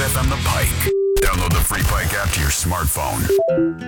FM The Pike. Download the free Pike app to your smartphone.